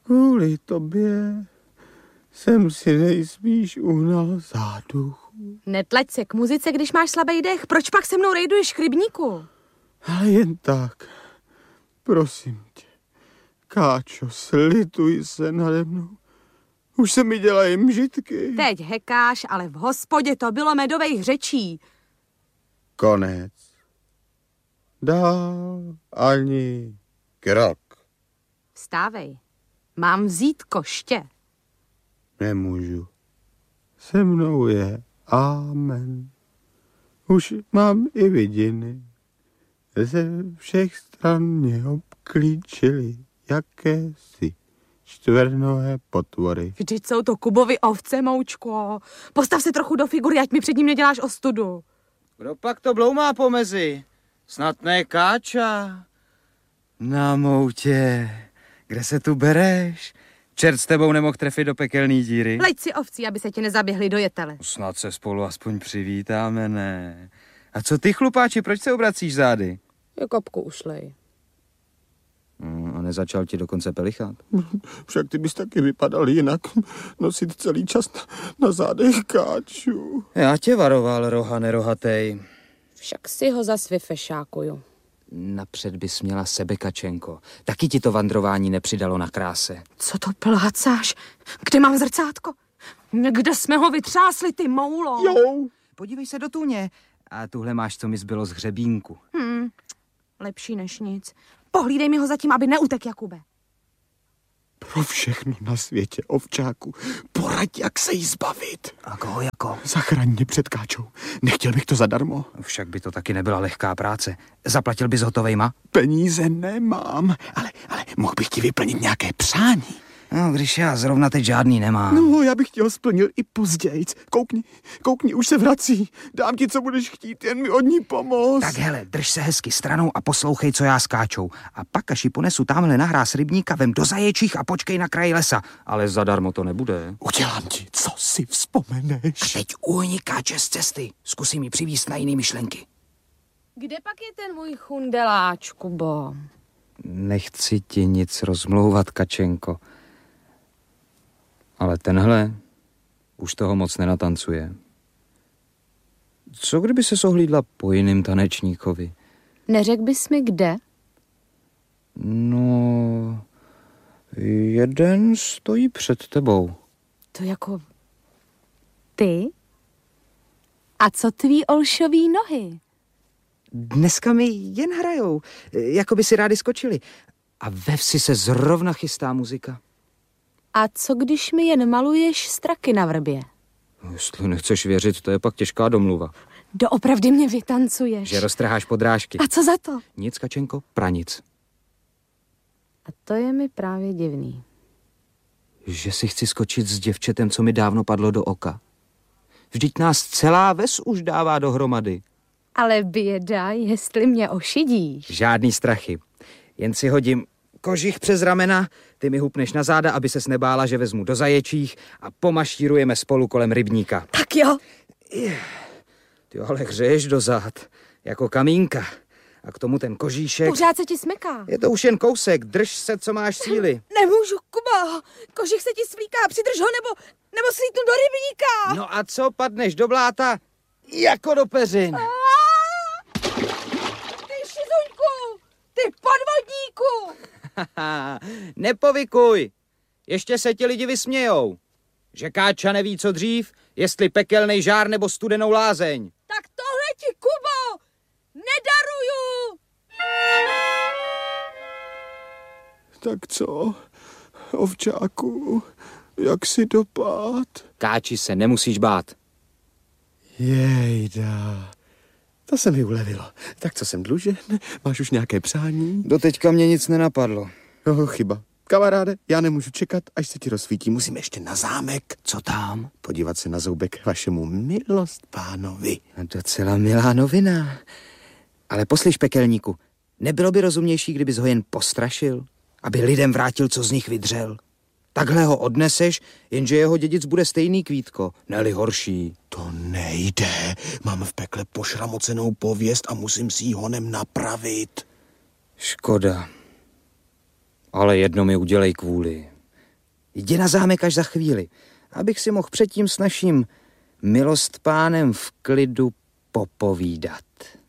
Kvůli tobě jsem si nejspíš uhnal záduchu. Netlač se k muzice, když máš slabý dech. Proč pak se mnou rejduješ k rybníku? Ale jen tak. Prosím tě. Káčo, slituj se nade mnou. Už se mi dělají mžitky. Teď hekáš, ale v hospodě to bylo medovej řečí. Konec. Dál ani krok. Vstávej. Mám vzít koště. Nemůžu. Se mnou je amen. Už mám i vidiny. Ze všech stran mě obklíčily jakési čtvernohé potvory. Vždyť jsou to Kubovy ovce, moučko. Postav se trochu do figury, ať mi před ním neděláš ostudu. Kdo pak to bloumá pomezi? Snad ne Káča? Na moutě, kde se tu bereš? Čert s tebou nemohl trefit do pekelný díry. Leď si ovcí, aby se ti nezaběhli do jetele. Snad se spolu aspoň přivítáme, ne? A co ty, chlupáči, proč se obracíš zády? Jakobku, ušlej. A nezačal ti dokonce pelichat? Však ty bys taky vypadal jinak. Nosit celý čas na zádech Káču. Já tě varoval, rohane rohatej. Však si ho zas vyfešákuju. Napřed bys měla sebe, Kačenko. Taky ti to vandrování nepřidalo na kráse. Co to plácáš? Kde mám zrcátko? Někde jsme ho vytřásli, ty moulo. Jo. Podívej se do tůně. A tuhle máš, co mi zbylo z hřebínku. Lepší než nic. Pohlídej mi ho zatím, aby neutek, Jakube. Pro všechno na světě, ovčáku. Poraď, jak se jí zbavit. A koho jako? Zachraň mě před Káčou. Nechtěl bych to zadarmo. Však by to taky nebyla lehká práce. Zaplatil bys hotovejma? Peníze nemám, ale mohl bych ti vyplnit nějaké přání. No, když já zrovna teď žádný nemám. No, já bych ti ho splnil i pozdějc. Koukni, už se vrací. Dám ti, co budeš chtít, jen mi od ní pomoct. Tak hele, drž se hezky stranou a poslouchej, co já s Káčou. A pak, až ji ponesu tamhle na hráz rybníka, vem do zaječích a počkej na kraji lesa. Ale zadarmo to nebude. Udělám ti, co si vzpomeneš. A teď uhni Káče z cesty. Zkusím ji přivízt na jiný myšlenky. Kde pak je ten můj chundeláč, Kubo? Nechci ti nic rozmlouvat, Kačenko. Ale tenhle už toho moc nenatancuje. Co kdyby se ohlídla po jiným tanečníkovi? Neřekl bys mi kde? No, jeden stojí před tebou. To jako ty? A co tvý olšový nohy? Dneska mi jen hrajou, jako by si rádi skočili. A ve vsi se zrovna chystá muzika. A co když mi jen maluješ straky na vrbě? Jestli nechceš věřit, to je pak těžká domluva. Doopravdy mě vytancuješ. Že roztrháš podrážky. A co za to? Nic, Kačenko, pranic. A to je mi právě divný. Že si chci skočit s děvčetem, co mi dávno padlo do oka. Vždyť nás celá ves už dává dohromady. Ale běda, jestli mě ošidíš. Žádný strachy. Jen si hodím kožich přes ramena, ty mi hupneš na záda, aby ses nebála, že vezmu do zaječích a pomašírujeme spolu kolem rybníka. Tak jo. Ty ale hřeješ do zád, jako kamínka. A k tomu ten kožíšek. Pořád se ti smyká. Je to už jen kousek, drž se, co máš síly. Nemůžu, Kuba. Kožich se ti svlíká, přidrž ho, nebo slítnu do rybníka. No a co, padneš do bláta? Jako do peřin. Ty šizuňku, ty podvodníku. Nepovykuj, ještě se ti lidi vysmějou. Že Káča neví, co dřív, jestli pekelnej žár nebo studenou lázeň. Tak tohle ti, Kubo, nedaruju. Tak co, ovčáku, jak si dopad? Káči se nemusíš bát. Jejda, to se mi ulevilo. Tak co jsem dlužen? Máš už nějaké přání? Doteďka mě nic nenapadlo. Chyba. Kamaráde, já nemůžu čekat, až se ti rozsvítí. Musím ještě na zámek. Co tam? Podívat se na zoubek vašemu milostpánovi. Docela milá novina. Ale poslyš, pekelníku, nebylo by rozumnější, kdybys ho jen postrašil? Aby lidem vrátil, co z nich vydřel. Takhle ho odneseš, jenže jeho dědic bude stejný, Kvítko, ne-li horší. To nejde. Mám v pekle pošramocenou pověst a musím si ji honem napravit. Škoda. Ale jedno mi udělej kvůli. Jdi na zámek až za chvíli, abych si mohl předtím s naším milostpánem v klidu popovídat.